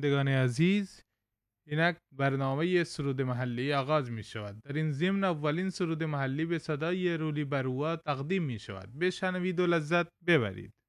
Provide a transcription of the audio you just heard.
شنوندگان عزیز، اینک برنامه سرود محلی آغاز می شود. در این ضمن اولین سرود محلی به صدای رولی بروا تقدیم می شود. بشنوید و لذت ببرید.